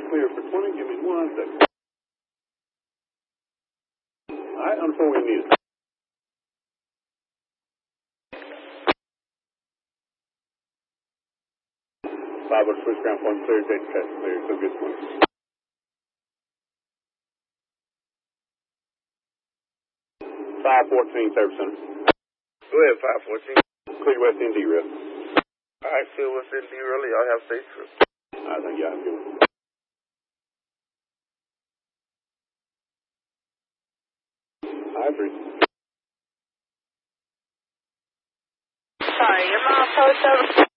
clear for 20. Give me 1 second. All right, on the phone when you need it. 5 on the switch ground point clear. Take the test clear. So good 20. 514 service center. Go ahead, 514. Clear West ND rail. All right, clear West ND rail. Y'all have safe trip. I think y'all have a good one. I agree. Sorry, your mom post over.